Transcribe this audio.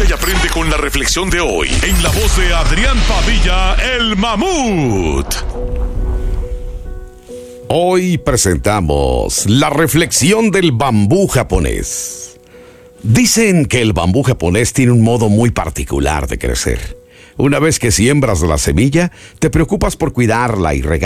Escucha y aprende con la reflexión de hoy, en la voz de Adrián Padilla, el Mamut. Hoy presentamos la reflexión del bambú japonés. Dicen que el bambú japonés tiene un modo muy particular de crecer. Una vez que siembras la semilla, te preocupas por cuidarla y regarla.